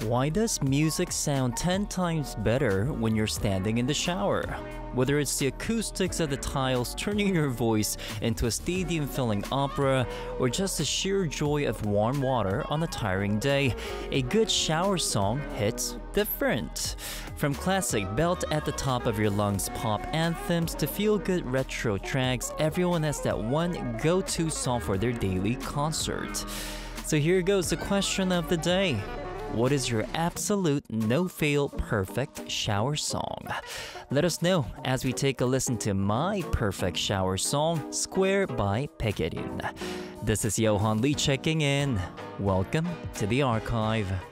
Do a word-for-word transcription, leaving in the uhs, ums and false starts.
Why does music sound ten times better when you're standing in the shower? Whether it's the acoustics of the tiles turning your voice into a stadium-filling opera, or just the sheer joy of warm water on a tiring day, a good shower song hits different. From classic belt at the top of your lungs pop anthems to feel-good retro tracks, everyone has that one go-to song for their daily concert. So here goes the question of the day. What is your absolute no-fail perfect shower song? Let us know as we take a listen to my perfect shower song, Square by Baekhyun. This is Johan Lee checking in. Welcome to the archive.